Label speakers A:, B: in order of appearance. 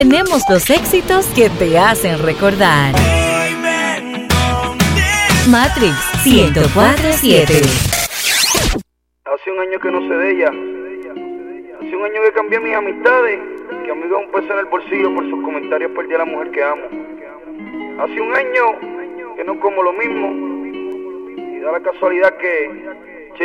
A: tenemos los éxitos que te hacen recordar. Matrix 104.7.
B: Hace un año que no sé de ella. Hace un año que cambié mis amistades. Que amigo un peso en el bolsillo por sus comentarios perdí a la mujer que amo. Hace un año que no como lo mismo. Y da la casualidad que